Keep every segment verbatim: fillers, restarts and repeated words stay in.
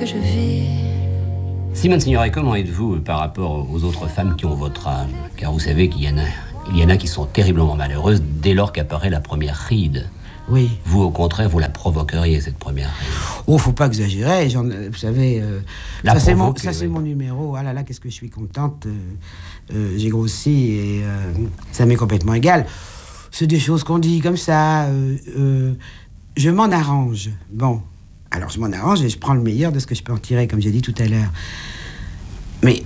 que je vis. Simone Signoret, comment êtes-vous par rapport aux autres femmes qui ont votre âge? Car vous savez qu'il y en a, il y en a qui sont terriblement malheureuses dès lors qu'apparaît la première ride. Oui. Vous, au contraire, vous la provoqueriez, cette première ride. Oh, faut pas exagérer. J'en, vous savez, euh, La ça, c'est mon, provoque, ça c'est oui. mon numéro. Ah là là, qu'est-ce que je suis contente. Euh, euh, j'ai grossi et euh, ça m'est complètement égal. C'est des choses qu'on dit comme ça. Euh, euh, je m'en arrange. Bon. Alors, je m'en arrange et je prends le meilleur de ce que je peux en tirer, comme j'ai dit tout à l'heure. Mais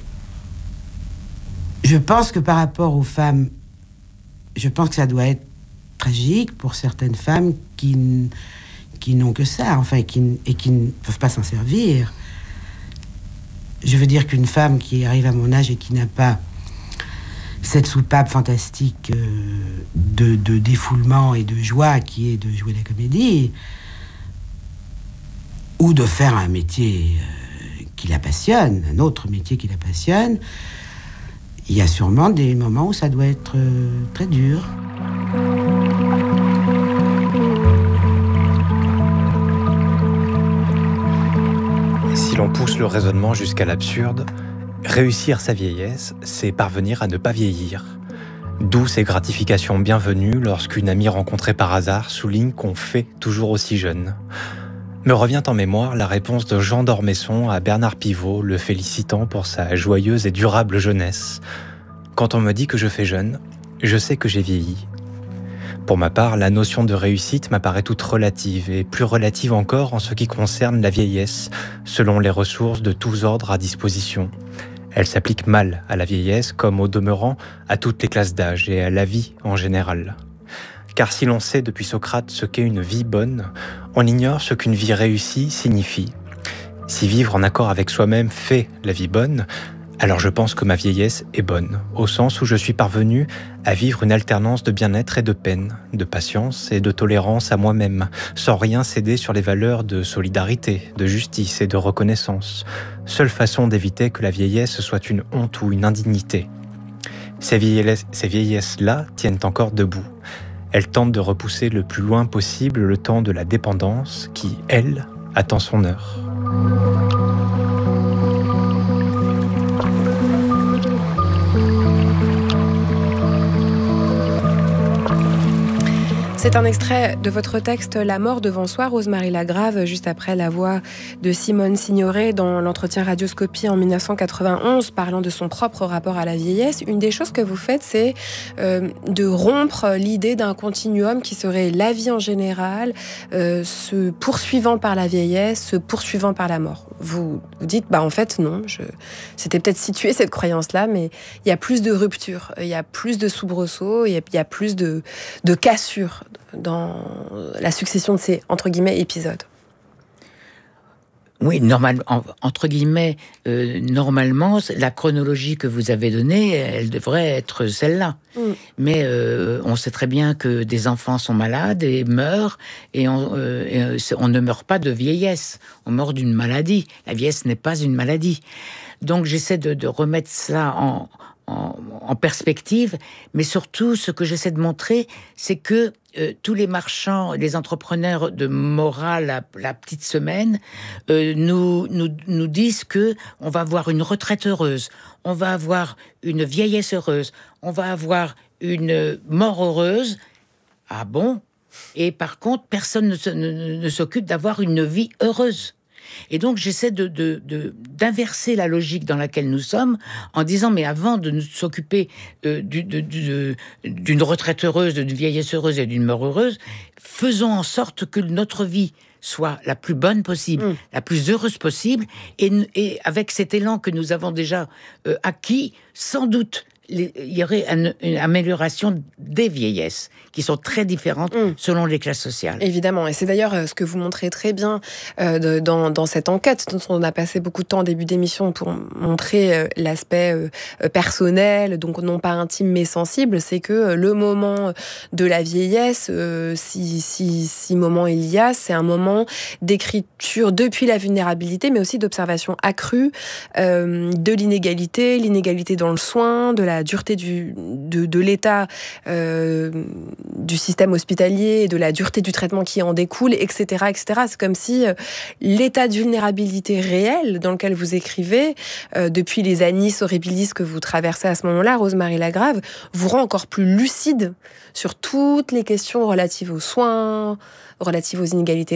je pense que par rapport aux femmes, je pense que ça doit être tragique pour certaines femmes qui, qui n'ont que ça, enfin, qui, et qui ne peuvent pas s'en servir. Je veux dire qu'une femme qui arrive à mon âge et qui n'a pas cette soupape fantastique euh, de, de défoulement et de joie qui est de jouer la comédie, ou de faire un métier euh, qui la passionne, un autre métier qui la passionne, il y a sûrement des moments où ça doit être euh, très dur. Si l'on pousse le raisonnement jusqu'à l'absurde, réussir sa vieillesse, c'est parvenir à ne pas vieillir. D'où ces gratifications bienvenues lorsqu'une amie rencontrée par hasard souligne qu'on fait toujours aussi jeune. Me revient en mémoire la réponse de Jean d'Ormesson à Bernard Pivot, le félicitant pour sa joyeuse et durable jeunesse. Quand on me dit que je fais jeune, je sais que j'ai vieilli. Pour ma part, la notion de réussite m'apparaît toute relative, et plus relative encore en ce qui concerne la vieillesse, selon les ressources de tous ordres à disposition. Elle s'applique mal à la vieillesse, comme au demeurant à toutes les classes d'âge et à la vie en général. Car si l'on sait depuis Socrate ce qu'est une vie bonne, on ignore ce qu'une vie réussie signifie. Si vivre en accord avec soi-même fait la vie bonne, alors je pense que ma vieillesse est bonne, au sens où je suis parvenu à vivre une alternance de bien-être et de peine, de patience et de tolérance à moi-même, sans rien céder sur les valeurs de solidarité, de justice et de reconnaissance, seule façon d'éviter que la vieillesse soit une honte ou une indignité. Ces vieillesses, ces vieillesses-là tiennent encore debout. Elles tentent de repousser le plus loin possible le temps de la dépendance qui, elle, attend son heure. C'est un extrait de votre texte « La mort devant soi », Rose-Marie Lagrave, juste après la voix de Simone Signoret dans l'entretien Radioscopie en dix-neuf cent quatre-vingt-onze, parlant de son propre rapport à la vieillesse. Une des choses que vous faites, c'est euh, de rompre l'idée d'un continuum qui serait la vie en général, euh, se poursuivant par la vieillesse, se poursuivant par la mort. Vous, vous dites, bah en fait non, je... c'était peut-être situé cette croyance-là, mais il y a plus de ruptures, il y a plus de soubresauts, il y a, il y a plus de, de cassures dans la succession de ces, entre guillemets, épisodes. Oui, normal, en, entre guillemets, euh, normalement, la chronologie que vous avez donnée, elle devrait être celle-là. Mm. Mais euh, on sait très bien que des enfants sont malades et meurent, et on, euh, et on ne meurt pas de vieillesse, on meurt d'une maladie. La vieillesse n'est pas une maladie. Donc j'essaie de, de remettre ça en, en, en perspective, mais surtout, ce que j'essaie de montrer, c'est que Euh, tous les marchands, les entrepreneurs de morale, la, la petite semaine, euh, nous, nous, nous disent que on va avoir une retraite heureuse, on va avoir une vieillesse heureuse, on va avoir une mort heureuse. Ah bon? Et par contre, personne ne, se, ne, ne s'occupe d'avoir une vie heureuse. Et donc, j'essaie de, de, de, d'inverser la logique dans laquelle nous sommes en disant, mais avant de nous s'occuper euh, du, de, de, d'une retraite heureuse, d'une vieillesse heureuse et d'une mort heureuse, faisons en sorte que notre vie soit la plus bonne possible, mmh. la plus heureuse possible, et, et avec cet élan que nous avons déjà euh, acquis, sans doute, il y aurait une, une amélioration des vieillesses qui sont très différentes mmh. selon les classes sociales. Évidemment, et c'est d'ailleurs ce que vous montrez très bien euh, de, dans, dans cette enquête dont on a passé beaucoup de temps en début d'émission pour montrer euh, l'aspect euh, personnel, donc non pas intime mais sensible, c'est que euh, le moment de la vieillesse, euh, si, si, si moment il y a, c'est un moment d'écriture depuis la vulnérabilité, mais aussi d'observation accrue euh, de l'inégalité, l'inégalité dans le soin, de la la dureté du, de, de l'état euh, du système hospitalier, de la dureté du traitement qui en découle, et cetera, et cetera. C'est comme si euh, l'état de vulnérabilité réel dans lequel vous écrivez, euh, depuis les anis horribilis que vous traversez à ce moment-là, Rose-Marie Lagrave, vous rend encore plus lucide sur toutes les questions relatives aux soins, relatives aux inégalités